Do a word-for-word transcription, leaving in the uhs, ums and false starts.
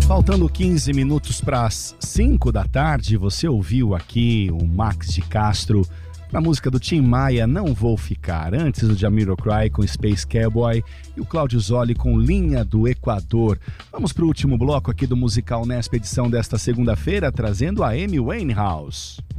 Faltando quinze minutos para as cinco da tarde, você ouviu aqui o Max de Castro na música do Tim Maia, Não Vou Ficar. Antes o Jamiroquai com Space Cowboy e o Cláudio Zoli com Linha do Equador. Vamos para o último bloco aqui do Musical Nesp, edição desta segunda-feira, trazendo a Amy Winehouse.